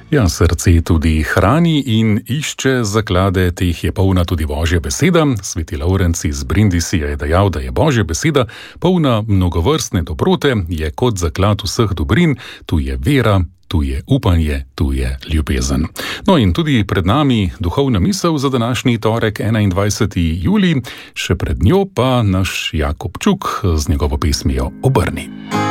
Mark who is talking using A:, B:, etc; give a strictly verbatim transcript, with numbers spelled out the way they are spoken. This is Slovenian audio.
A: Ja, srce tudi hrani in išče zaklade, teh je polna tudi Božja beseda. Sveti Lovrenc iz Brindisija je dejal, da je Božja beseda polna mnogovrstne dobrote, je kot zaklad vseh dobrin, tu je vera, tu je upanje, tu je ljubezen. No in tudi pred nami duhovna misel za današnji torek, enaindvajseti julij, še pred njo pa naš Jakob Čuk z njegovo pesmijo Obrni.